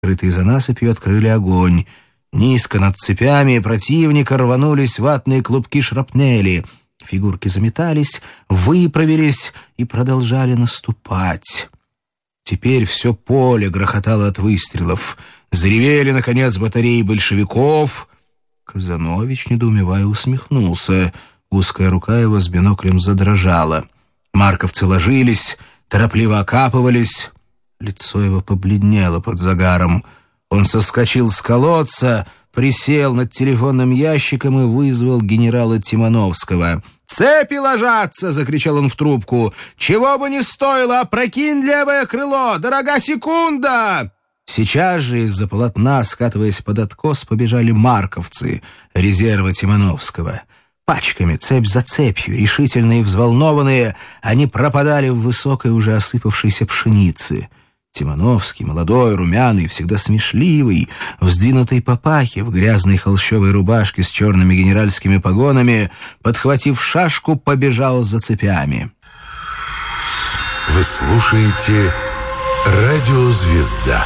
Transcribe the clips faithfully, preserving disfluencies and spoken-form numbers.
Крытые за насыпью открыли огонь. Низко над цепями противника рванулись ватные клубки шрапнели. Фигурки заметались, выправились и продолжали наступать. Теперь все поле грохотало от выстрелов. Заревели, наконец, батареи большевиков. Казанович, недоумевая, усмехнулся. Узкая рука его с биноклем задрожала. Марковцы ложились, торопливо окапывались. Лицо его побледнело под загаром. Он соскочил с колодца, присел над телефонным ящиком и вызвал генерала Тимановского. «Цепи ложатся!» — закричал он в трубку. «Чего бы ни стоило, опрокинь левое крыло! Дорога секунда!» Сейчас же из-за полотна, скатываясь под откос, побежали марковцы, резерва Тимановского. Пачками, цепь за цепью, решительные и взволнованные, они пропадали в высокой, уже осыпавшейся пшенице. Тимановский, молодой, румяный, всегда смешливый, в сдвинутой папахе, в грязной холщовой рубашке с черными генеральскими погонами, подхватив шашку, побежал за цепями. Вы слушаете «Радио Звезда».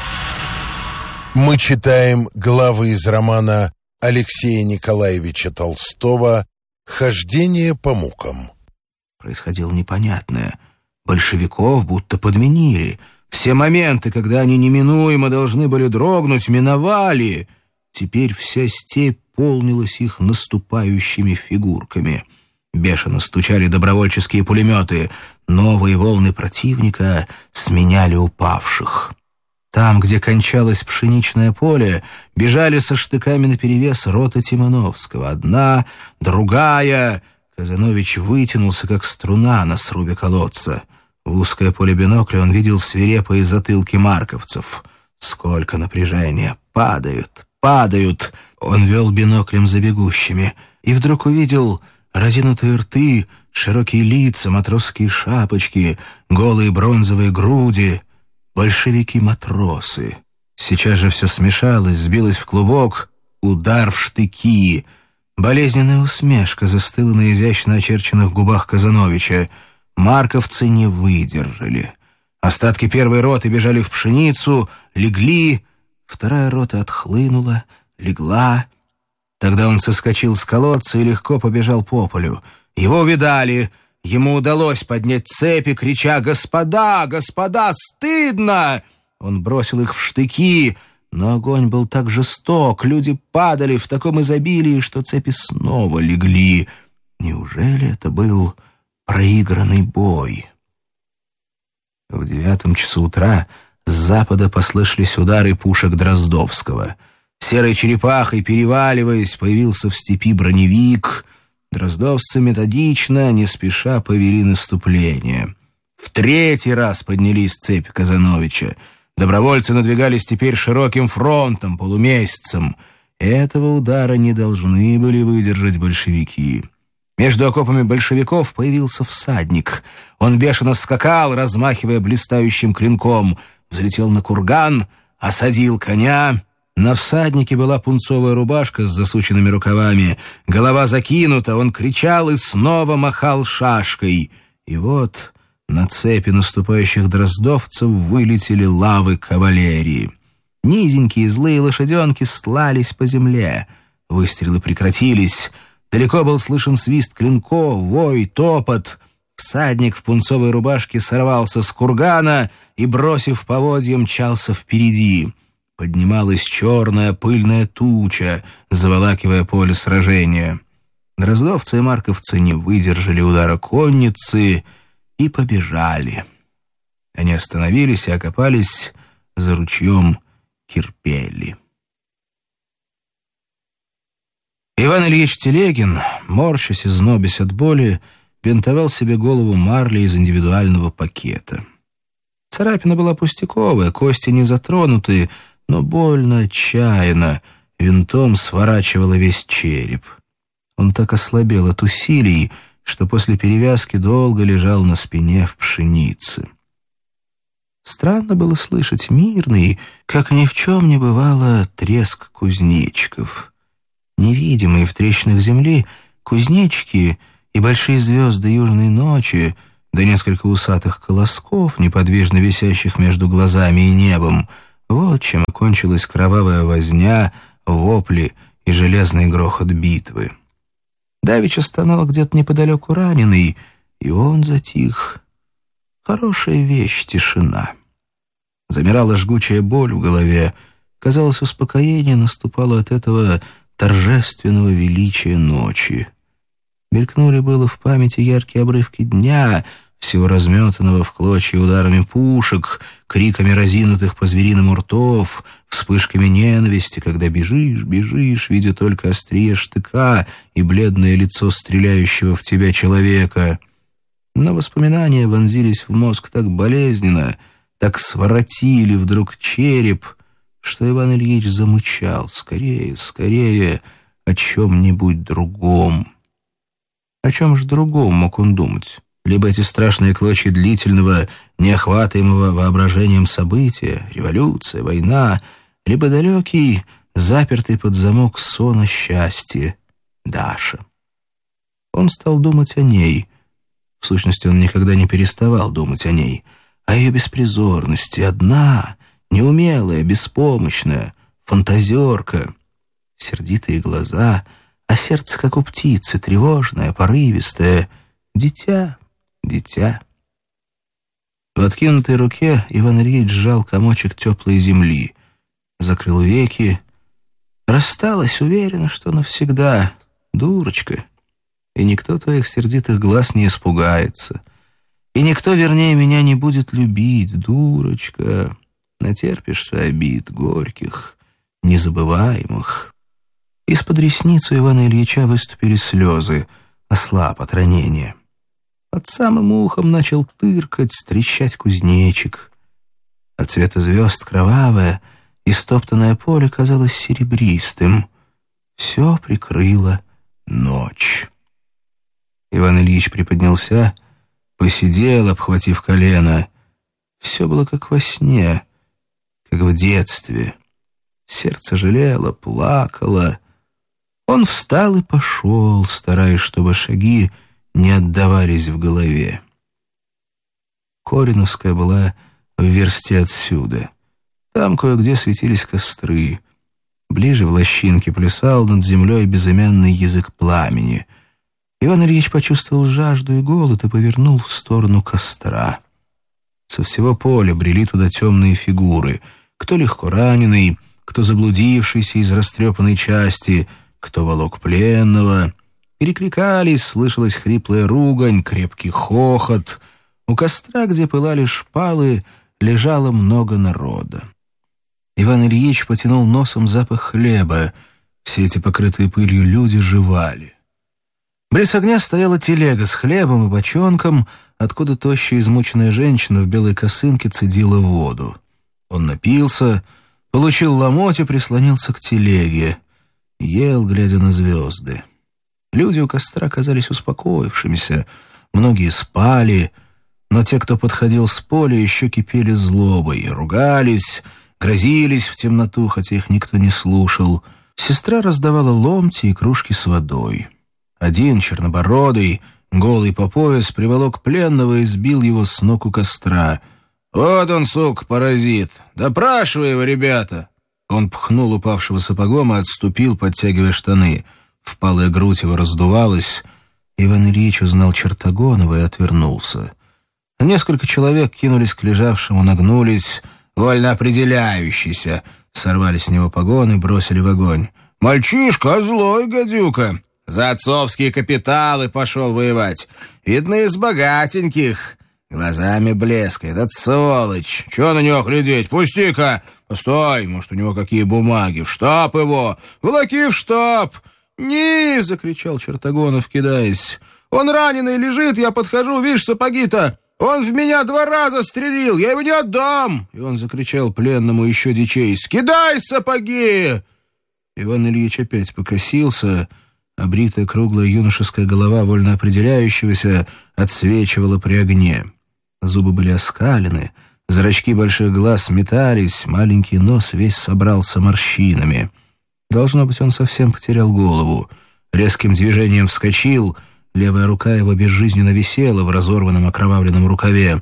Мы читаем главы из романа Алексея Николаевича Толстого «Хождение по мукам». Происходило непонятное. Большевиков будто подменили. Все моменты, когда они неминуемо должны были дрогнуть, миновали. Теперь вся степь полнилась их наступающими фигурками. Бешено стучали добровольческие пулеметы. Новые волны противника сменяли упавших. Там, где кончалось пшеничное поле, бежали со штыками наперевес рота Тимановского. Одна, другая. Казанович вытянулся, как струна на срубе колодца. В узкое поле бинокля он видел свирепые затылки марковцев. Сколько напряжения! Падают, падают! Он вел биноклем за бегущими. И вдруг увидел разинутые рты, широкие лица, матросские шапочки, голые бронзовые груди. Большевики-матросы. Сейчас же все смешалось, сбилось в клубок. Удар в штыки. Болезненная усмешка застыла на изящно очерченных губах Казановича. Марковцы не выдержали. Остатки первой роты бежали в пшеницу, легли. Вторая рота отхлынула, легла. Тогда он соскочил с колодца и легко побежал по полю. Его увидали. Ему удалось поднять цепи, крича «Господа! Господа! Стыдно!» Он бросил их в штыки, но огонь был так жесток, люди падали в таком изобилии, что цепи снова легли. Неужели это был проигранный бой? В девятом часу утра с запада послышались удары пушек Дроздовского. Серой черепахой, переваливаясь, появился в степи броневик. Дроздовцы методично, не спеша повели наступление. В третий раз поднялись цепи Казановича. Добровольцы надвигались теперь широким фронтом, полумесяцем. Этого удара не должны были выдержать большевики. Между окопами большевиков появился всадник. Он бешено скакал, размахивая блистающим клинком. Взлетел на курган, осадил коня. На всаднике была пунцовая рубашка с засученными рукавами. Голова закинута, он кричал и снова махал шашкой. И вот на цепи наступающих дроздовцев вылетели лавы кавалерии. Низенькие злые лошаденки стлались по земле. Выстрелы прекратились. Далеко был слышен свист клинков, вой, топот. Всадник в пунцовой рубашке сорвался с кургана и, бросив поводья, мчался впереди. Поднималась черная пыльная туча, заволакивая поле сражения. Дроздовцы и марковцы не выдержали удара конницы и побежали. Они остановились и окопались за ручьем Кирпели. Иван Ильич Телегин, морщась и знобясь от боли, бинтовал себе голову марлей из индивидуального пакета. Царапина была пустяковая, кости не затронутые, но больно, отчаянно, винтом сворачивало весь череп. Он так ослабел от усилий, что после перевязки долго лежал на спине в пшенице. Странно было слышать мирный, как ни в чем не бывало, треск кузнечиков. Невидимые в трещинах земли кузнечики и большие звезды южной ночи, да несколько усатых колосков, неподвижно висящих между глазами и небом, Вот чем и кончилась кровавая возня, вопли и железный грохот битвы. Давеча стонал где-то неподалеку раненый, и он затих. Хорошая вещь — тишина. Замирала жгучая боль в голове. Казалось, успокоение наступало от этого торжественного величия ночи. Мелькнули было в памяти яркие обрывки дня, всего разметанного в клочья ударами пушек, криками разинутых по-звериному ртов, вспышками ненависти, когда бежишь, бежишь, видя только острие штыка и бледное лицо стреляющего в тебя человека. Но воспоминания вонзились в мозг так болезненно, так своротили вдруг череп, что Иван Ильич замычал: скорее, скорее, о чем-нибудь другом. О чем же другом мог он думать? Либо эти страшные клочья длительного, неохватываемого воображением события, революция, война, либо далекий, запертый под замок сон о счастье, Даша. Он стал думать о ней. В сущности, он никогда не переставал думать о ней, о ее беспризорности, одна, неумелая, беспомощная, фантазерка, сердитые глаза, а сердце, как у птицы, тревожное, порывистое, дитя, дитя. В откинутой руке Иван Ильич сжал комочек теплой земли, закрыл веки, рассталась, уверена, что навсегда, дурочка, и никто твоих сердитых глаз не испугается, и никто, вернее, меня не будет любить, дурочка, натерпишься обид горьких, незабываемых. Из-под ресниц у Ивана Ильича выступили слезы, ослаб от ранения. Под самым ухом начал тыркать, трещать кузнечик. От цвета звезд кровавое, истоптанное поле казалось серебристым. Все прикрыла ночь. Иван Ильич приподнялся, посидел, обхватив колено. Все было как во сне, как в детстве. Сердце жалело, плакало. Он встал и пошел, стараясь, чтобы шаги не отдавались в голове. Кореновская была в версте отсюда. Там кое-где светились костры. Ближе в лощинке плясал над землей безымянный язык пламени. Иван Ильич почувствовал жажду и голод и повернул в сторону костра. Со всего поля брели туда темные фигуры. Кто легко раненый, кто заблудившийся из растрепанной части, кто волок пленного. Перекликались, слышалась хриплая ругань, крепкий хохот. У костра, где пылали шпалы, лежало много народа. Иван Ильич потянул носом запах хлеба. Все эти покрытые пылью люди жевали. Близ огня стояла телега с хлебом и бочонком, откуда тощая измученная женщина в белой косынке цедила воду. Он напился, получил ломоть и прислонился к телеге. Ел, глядя на звезды. Люди у костра казались успокоившимися, многие спали, но те, кто подходил с поля, еще кипели злобой, ругались, грозились в темноту, хотя их никто не слушал. Сестра раздавала ломти и кружки с водой. Один, чернобородый, голый по пояс, приволок пленного и сбил его с ног у костра. «Вот он, сук, паразит! Допрашивай его, ребята!» Он пхнул упавшего сапогом и отступил, подтягивая штаны. Впалая грудь его раздувалась. Иван Ильич узнал Чертогонова и отвернулся. Несколько человек кинулись к лежавшему, нагнулись. «Вольно определяющийся!» Сорвали с него погоны, бросили в огонь. «Мальчишка, злой гадюка! За отцовские капиталы пошел воевать. Видно, из богатеньких. Глазами блескает. От сволочь. Чего на него глядеть? Пусти-ка! Постой, может, у него какие бумаги. В штаб его! Волоки в штаб!» «Не!» — закричал Чертогонов, кидаясь. «Он раненый лежит, я подхожу, видишь, сапоги-то! Он в меня два раза стрелил, я его не отдам!» И он закричал пленному еще дичей: «Скидай сапоги!» Иван Ильич опять покосился. Обритая круглая юношеская голова вольно определяющегося отсвечивала при огне. Зубы были оскалены, зрачки больших глаз метались, маленький нос весь собрался морщинами. Должно быть, он совсем потерял голову. Резким движением вскочил, левая рука его безжизненно висела в разорванном окровавленном рукаве.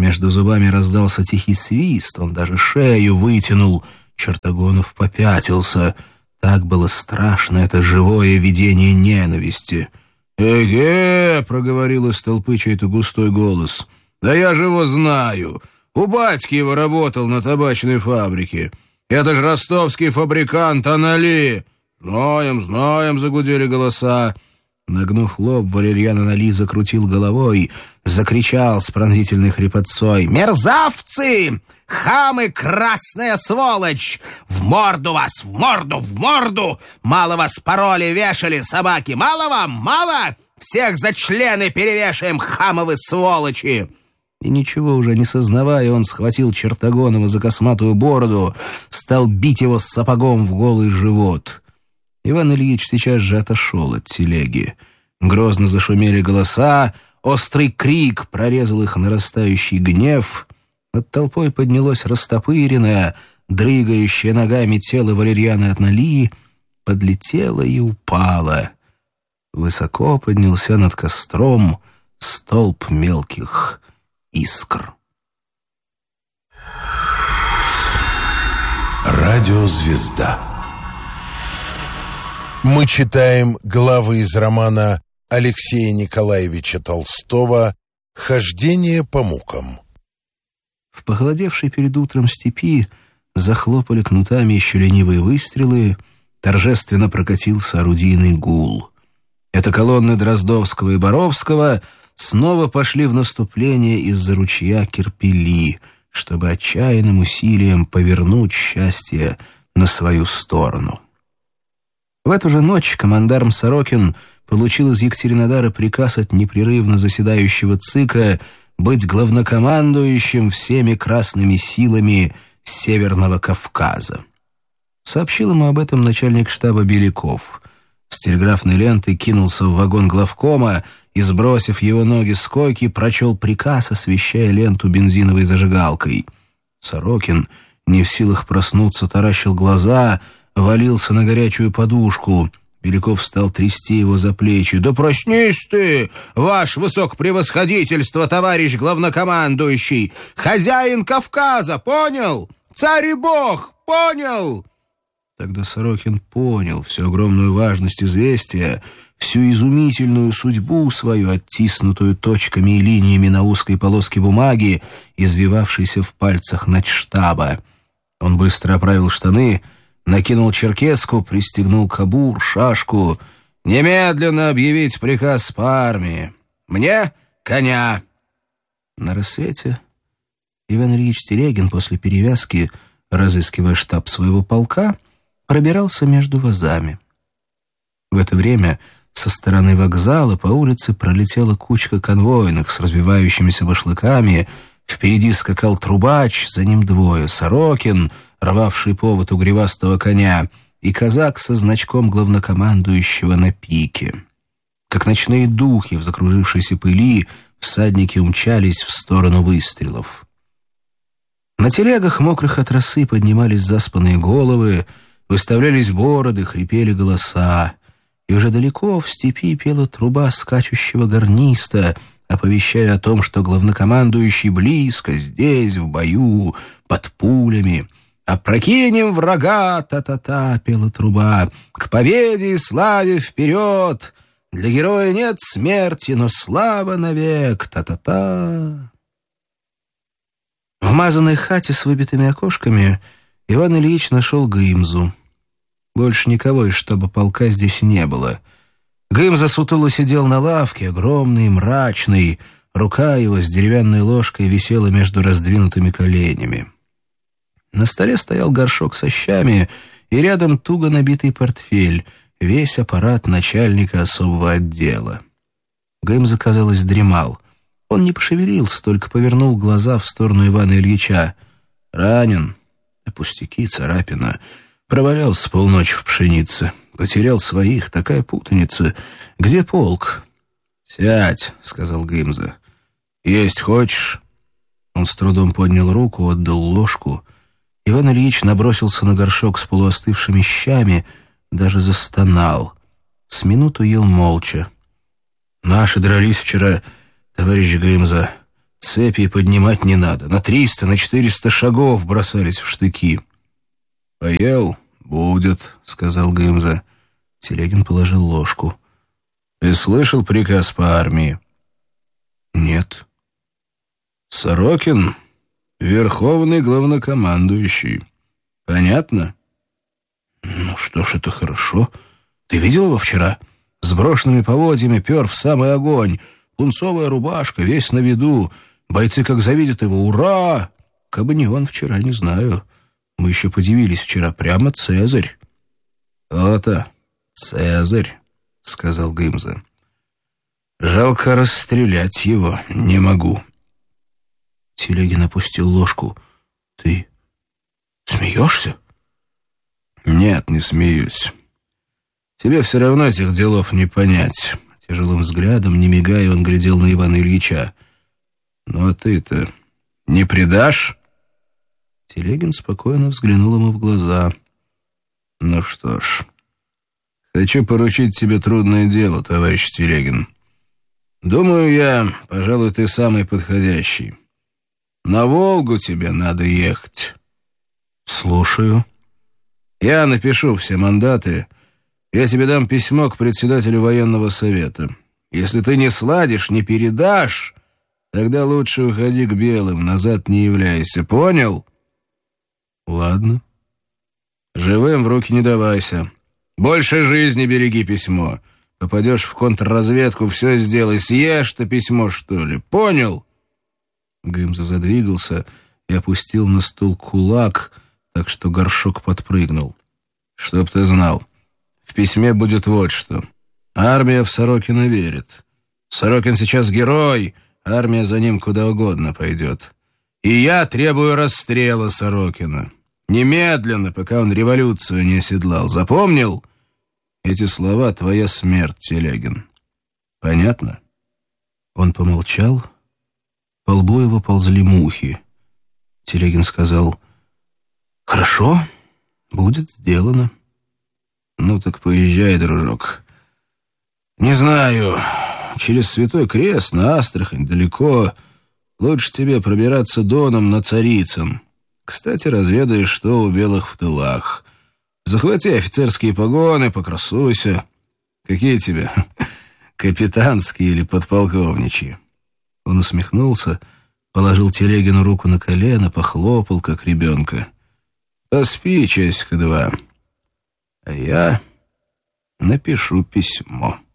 Между зубами раздался тихий свист, он даже шею вытянул. Чертогонов попятился. Так было страшно это живое видение ненависти. «Эге!» — проговорил из толпы чей-то густой голос. «Да я же его знаю. У батьки его работал на табачной фабрике. Это же ростовский фабрикант Анали!» «Знаем, знаем!» — загудели голоса. Нагнув лоб, Валерьян Анали закрутил головой, закричал с пронзительной хрипотцой: «Мерзавцы! Хамы, красная сволочь! В морду вас! В морду! В морду! Мало вас пороли, вешали, собаки! Мало вам? Мало? Всех за члены перевешаем, хамовы сволочи!» И ничего уже не сознавая, он схватил Чертогонова за косматую бороду, стал бить его сапогом в голый живот. Иван Ильич сейчас же отошел от телеги. Грозно зашумели голоса, острый крик прорезал их нарастающий гнев. Над толпой поднялось растопыренное, дрыгающее ногами тело Валерьяна Анали, подлетело и упало. Высоко поднялся над костром столб мелких искр. Радиозвезда. Мы читаем главы из романа Алексея Николаевича Толстого «Хождение по мукам». В похолодевшей перед утром степи захлопали кнутами еще ленивые выстрелы, торжественно прокатился орудийный гул. Это колонны Дроздовского и Боровского снова пошли в наступление из-за ручья Кирпели, чтобы отчаянным усилием повернуть счастье на свою сторону. В эту же ночь командарм Сорокин получил из Екатеринодара приказ от непрерывно заседающего ЦИКа быть главнокомандующим всеми красными силами Северного Кавказа. Сообщил ему об этом начальник штаба Беляков. С телеграфной лентой кинулся в вагон главкома и, сбросив его ноги с койки, прочел приказ, освещая ленту бензиновой зажигалкой. Сорокин, не в силах проснуться, таращил глаза, валился на горячую подушку. Беляков стал трясти его за плечи. «Да проснись ты, ваше высокопревосходительство, товарищ главнокомандующий! Хозяин Кавказа, понял? Царь и бог, понял?» Тогда Сорокин понял всю огромную важность известия, всю изумительную судьбу свою, оттиснутую точками и линиями на узкой полоске бумаги, извивавшейся в пальцах начштаба. Он быстро оправил штаны, накинул черкеску, пристегнул кобур, шашку. «Немедленно объявить приказ по армии! Мне коня!» На рассвете Иван Ильич Телегин после перевязки, разыскивая штаб своего полка, пробирался между вазами. В это время со стороны вокзала по улице пролетела кучка конвойных с развивающимися башлыками. Впереди скакал трубач, за ним двое — Сорокин, рвавший повод у гривастого коня, и казак со значком главнокомандующего на пике. Как ночные духи в закружившейся пыли, всадники умчались в сторону выстрелов. На телегах, мокрых от росы, поднимались заспанные головы, выставлялись бороды, хрипели голоса, и уже далеко в степи пела труба скачущего гарниста, оповещая о том, что главнокомандующий близко, здесь, в бою, под пулями. «Опрокинем врага, та-та-та», — пела труба, «к победе и славе вперед! Для героя нет смерти, но слава навек, та-та-та». В мазанной хате с выбитыми окошками Иван Ильич нашел Гымзу. Больше никого из штаба полка здесь не было. Гымза сутуло сидел на лавке, огромный, мрачный. Рука его с деревянной ложкой висела между раздвинутыми коленями. На столе стоял горшок со щами, и рядом туго набитый портфель, весь аппарат начальника особого отдела. Гымза, казалось, дремал. Он не пошевелился, только повернул глаза в сторону Ивана Ильича. «Ранен? Да пустяки, царапина. Провалялся полночи в пшенице. Потерял своих, такая путаница. Где полк?» «Сядь», — сказал Гымза. «Есть хочешь?» Он с трудом поднял руку, отдал ложку. Иван Ильич набросился на горшок с полуостывшими щами, даже застонал. С минуту ел молча. «Наши дрались вчера, товарищ Гымза. Цепи поднимать не надо. На триста, на четыреста шагов бросались в штыки. «Поел? Будет», — сказал Гымза. Телегин положил ложку. «Ты слышал приказ по армии?» «Нет». «Сорокин — верховный главнокомандующий. Понятно?» «Ну что ж, это хорошо. Ты видел его вчера? С брошенными поводьями пер в самый огонь. Пунцовая рубашка, весь на виду. Бойцы как завидят его. Ура! Кабы не он вчера, не знаю. Мы еще подивились вчера. Прямо Цезарь». «То-то, Цезарь», — сказал Гымза. «Жалко, расстрелять его не могу». Телегин опустил ложку. «Ты смеешься?» «Нет, не смеюсь. Тебе все равно этих делов не понять». Тяжелым взглядом, не мигая, он глядел на Ивана Ильича. «Ну а ты-то не предашь?» Телегин спокойно взглянул ему в глаза. «Ну что ж, хочу поручить тебе трудное дело, товарищ Телегин. Думаю я, пожалуй, ты самый подходящий. На Волгу тебе надо ехать». «Слушаю». «Я напишу все мандаты. Я тебе дам письмо к председателю военного совета. Если ты не сладишь, не передашь, тогда лучше уходи к белым, назад не являйся. Понял?» «Ладно». «Живым в руки не давайся. Больше жизни береги письмо. Попадешь в контрразведку, все сделай. Съешь ты письмо, что ли. Понял?» Гымза задвигался и опустил на стул кулак, так что горшок подпрыгнул. «Чтоб ты знал, в письме будет вот что. Армия в Сорокина верит. Сорокин сейчас герой, армия за ним куда угодно пойдет. И я требую расстрела Сорокина. Немедленно, пока он революцию не оседлал. Запомнил? Эти слова — твоя смерть, Телегин. Понятно?» Он помолчал. По лбу его ползли мухи. Телегин сказал: «Хорошо, будет сделано». «Ну так поезжай, дружок. Не знаю, через Святой Крест на Астрахань далеко. Лучше тебе пробираться доном на Царицын. Кстати, разведаешь, что у белых в тылах. Захвати офицерские погоны, покрасуйся. Какие тебе, капитанские или подполковничьи?» Он усмехнулся, положил Телегину руку на колено, похлопал, как ребенка. «Поспи часика два, а я напишу письмо».